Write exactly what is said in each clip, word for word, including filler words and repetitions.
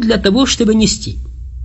для того, чтобы нести.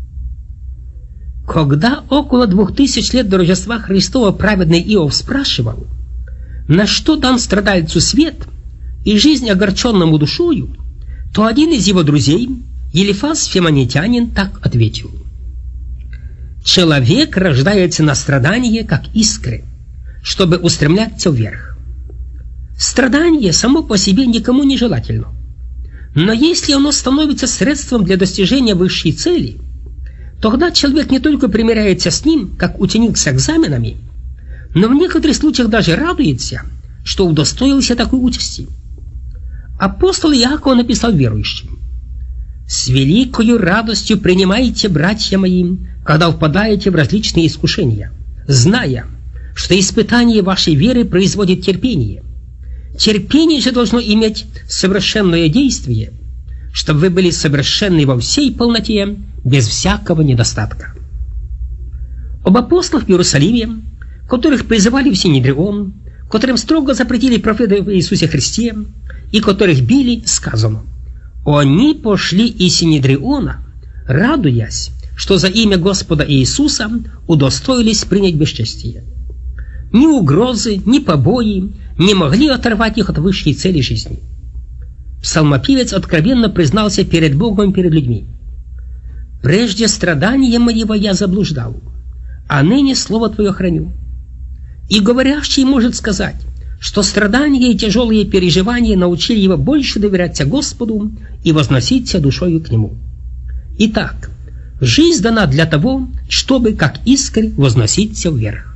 Когда около двух тысяч лет до Рождества Христова праведный Иов спрашивал, на что дан страдальцу свет и жизнь огорченному душою, то один из его друзей, Елифаз Фемонитянин, так ответил: «Человек рождается на страдание, как искры, чтобы устремляться вверх. Страдание само по себе никому не желательно. Но если оно становится средством для достижения высшей цели, тогда человек не только примиряется с ним, как ученик с экзаменами, но в некоторых случаях даже радуется, что удостоился такой участи». Апостол Иаков написал верующим: «С великою радостью принимайте, братья мои, когда впадаете в различные искушения, зная, что испытание вашей веры производит терпение. Терпение же должно иметь совершенное действие, чтобы вы были совершенны во всей полноте, без всякого недостатка». Об апостолах в Иерусалиме, которых призывали в Синедрион, которым строго запретили проповедовать в Иисусе Христе и которых били, сказано: «Они пошли из Синедриона, радуясь, что за имя Господа Иисуса удостоились принять бесчестие». Ни угрозы, ни побои не могли оторвать их от высшей цели жизни. Псалмопевец откровенно признался перед Богом и перед людьми: «Прежде страдания моего я заблуждал, а ныне слово Твое храню». И говорящий может сказать, что страдания и тяжелые переживания научили его больше доверяться Господу и возноситься душою к Нему. Итак, жизнь дана для того, чтобы, как искры, возноситься вверх.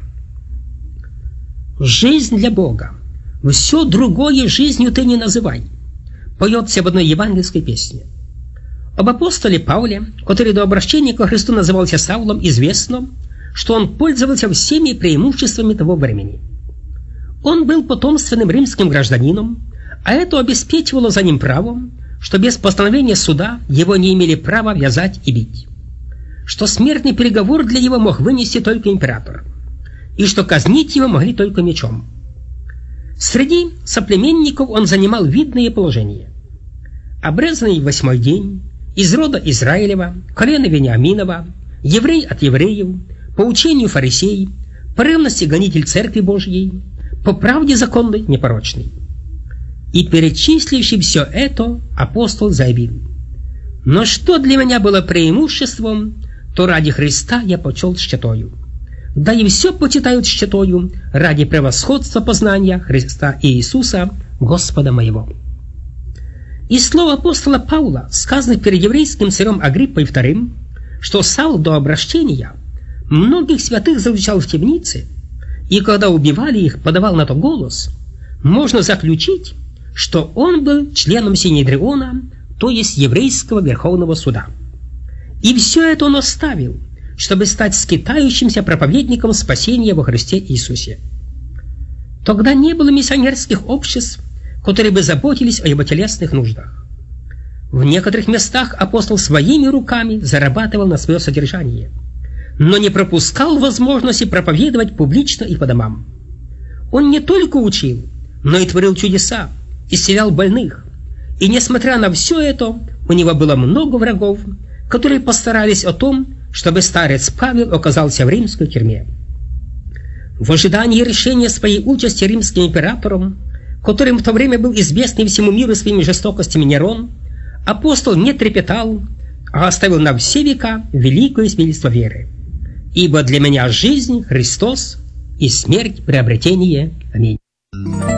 Жизнь для Бога. Все другое жизнью ты не называй, поется в одной евангельской песне. Об апостоле Павле, который до обращения ко Христу назывался Савлом, известно, что он пользовался всеми преимуществами того времени. Он был потомственным римским гражданином, а это обеспечивало за ним правом, что без постановления суда его не имели права вязать и бить, что смертный приговор для него мог вынести только император, и что казнить его могли только мечом. Среди соплеменников он занимал видное положение. Обрезанный в восьмой день, из рода Израилева, колена Вениаминова, еврей от евреев, по учению фарисей, по ревности гонитель Церкви Божьей, по правде законной непорочной. И перечисливший все это, апостол заявил: «Но что для меня было преимуществом, то ради Христа я почел счетою. Да и все почитают счетою ради превосходства познания Христа и Иисуса, Господа моего». И слово апостола Павла, сказано перед еврейским царем Агриппой вторым, что Савл до обращения многих святых заключал в темнице, и когда убивали их, подавал на то голос, можно заключить, что он был членом Синедриона, то есть еврейского верховного суда. И все это он оставил, чтобы стать скитающимся проповедником спасения во Христе Иисусе. Тогда не было миссионерских обществ, которые бы заботились о его телесных нуждах. В некоторых местах апостол своими руками зарабатывал на свое содержание, но не пропускал возможности проповедовать публично и по домам. Он не только учил, но и творил чудеса, исцелял больных. И несмотря на все это, у него было много врагов, которые постарались о том, чтобы старец Павел оказался в римской тюрьме. В ожидании решения своей участи римским императором, которым в то время был известный всему миру своими жестокостями Нерон, апостол не трепетал, а оставил на все века великое свидетельство веры. «Ибо для меня жизнь Христос и смерть приобретение». Аминь.